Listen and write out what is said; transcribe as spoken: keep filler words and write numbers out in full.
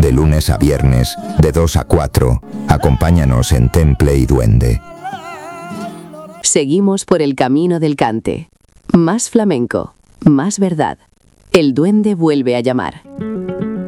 De lunes a viernes, de dos a cuatro, acompáñanos en Temple y Duende. Seguimos por el camino del cante. Más flamenco, más verdad. El duende vuelve a llamar.